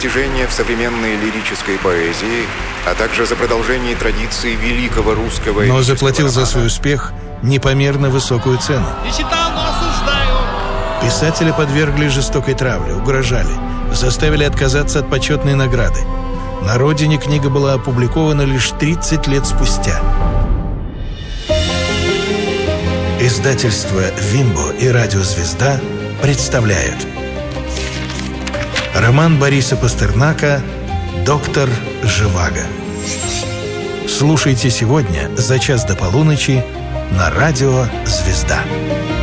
достижения в современной лирической поэзии, а также за продолжение традиции великого русского... Но заплатил за свой успех непомерно высокую цену. Не читал, но осуждаю. Писателя подвергли жестокой травле, угрожали, заставили отказаться от почетной награды. На родине книга была опубликована лишь 30 лет спустя. Издательство «Вимбо» и «Радиозвезда» представляют роман Бориса Пастернака «Доктор Живаго». Слушайте сегодня за час до полуночи на радио «Звезда».